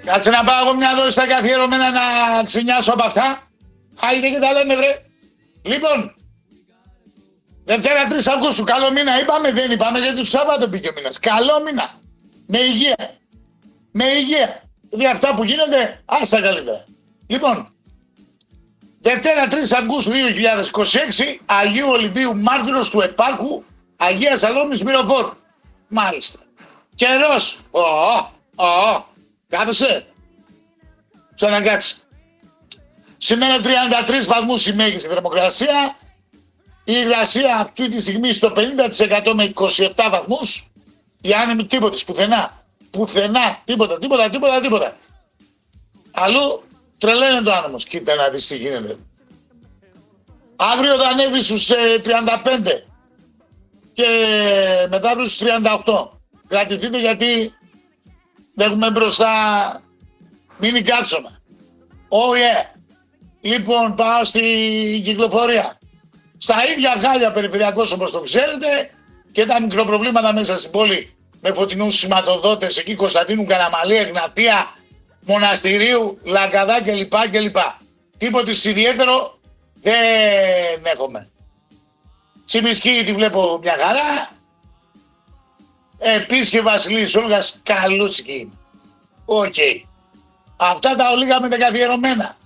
Κάτσε να πάω εγώ μια δόση στα καθιερωμένα να ξυνιάσω από αυτά. Άιντε και τα λέμε βρε. Λοιπόν, Δευτέρα 3 Αυγούστου, καλό μήνα είπαμε, δεν είπαμε γιατί του Σάββατο πήγε ο μήνας. Καλό μήνα, με υγεία, με υγεία. Δηλαδή αυτά που γίνονται, άστα καλύτερα. Λοιπόν, Δευτέρα 3 Αυγούστου 2026, Αγίου Ολυμπίου Μάρτυρος του Επάρχου, Αγία Σαλόμης Μυροφόρου. Μάλιστα. Καιρός, κάθεσαι. Ξανακάτσε. Σήμερα 33 βαθμούς η μέγιστη θερμοκρασία. Η υγρασία αυτή τη στιγμή στο 50% με 27 βαθμούς. Οι άνεμοι τίποτες, πουθενά. Πουθενά, τίποτα. Αλλού τρελαίνε το άνεμος. Κοίτα να δεις τι γίνεται. Αύριο θα ανέβει στους 35 και μετά στους 38. Κρατηθείτε γιατί έχουμε μπροστά μείνει κάψωμα. Oh yeah. Λοιπόν, πάω στην κυκλοφορία. Στα ίδια χάλια περιφερειακός όπως το ξέρετε και τα μικροπροβλήματα μέσα στην πόλη με φωτεινούς σηματοδότες εκεί Κωνσταντίνου, Καραμαλή, Εγνατία, Μοναστηρίου, Λαγκαδά κλπ. Τίποτης ιδιαίτερο δεν έχουμε. Τσιμισκή τη βλέπω μια χαρά. Επίσης και Βασιλής Όλγας καλούτσικη είναι. Οκ. Αυτά τα ολίγα με τα καθιερωμένα.